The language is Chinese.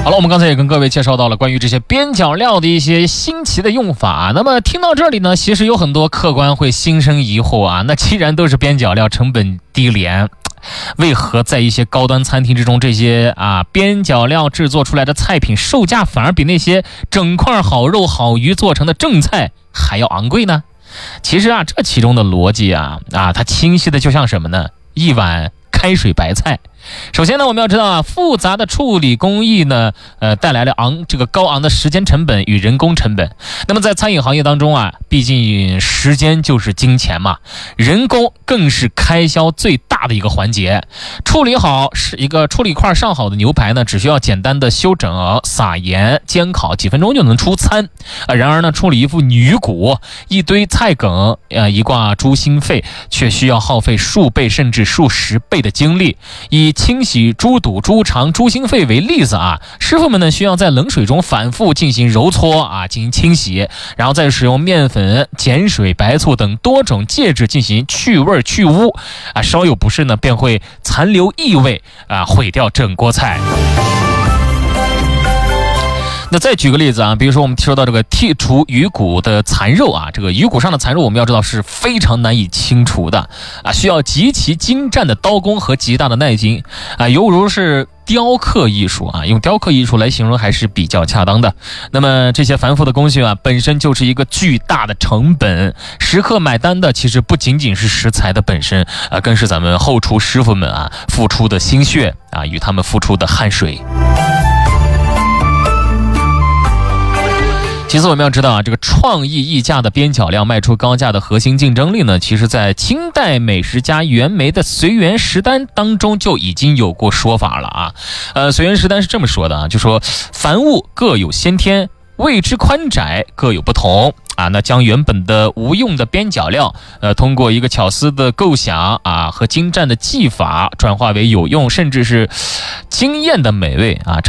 好了，我们刚才也跟各位介绍到了关于这些边角料的一些新奇的用法。那么听到这里呢，其实有很多客官会心生疑惑啊，那既然都是边角料，成本低廉，为何在一些高端餐厅之中，这些边角料制作出来的菜品售价反而比那些整块好肉好鱼做成的正菜还要昂贵呢？其实这其中的逻辑它清晰的就像什么呢？一碗开水白菜。首先呢，我们要知道复杂的处理工艺呢，带来了高昂的时间成本与人工成本。那么在餐饮行业当中毕竟时间就是金钱嘛，人工更是开销最大的一个环节。处理一块上好的牛排呢，只需要简单的修整、撒盐、煎烤，几分钟就能出餐。然而呢，处理一副鱼骨、一堆菜梗、一挂猪心肺，却需要耗费数倍甚至数十倍的精力。以清洗猪肚、猪肠、猪心肺为例子师傅们呢需要在冷水中反复进行揉搓进行清洗，然后再使用面粉、碱水、白醋等多种介质进行去味去污稍有不慎呢便会残留异味毁掉整锅菜。那再举个例子比如说我们说到这个剔除鱼骨的残肉这个鱼骨上的残肉我们要知道是非常难以清除的需要极其精湛的刀工和极大的耐心犹如是雕刻艺术用雕刻艺术来形容还是比较恰当的。那么这些繁复的工序本身就是一个巨大的成本，食客买单的其实不仅仅是食材的本身更是咱们后厨师傅们付出的心血与他们付出的汗水。其次我们要知道这个创意溢价的边角料卖出高价的核心竞争力呢，其实在清代美食家袁枚的随园食单当中就已经有过说法了随园食单是这么说的就说凡物各有先天，味之宽窄各有不同那将原本的无用的边角料通过一个巧思的构想和精湛的技法转化为有用甚至是惊艳的美味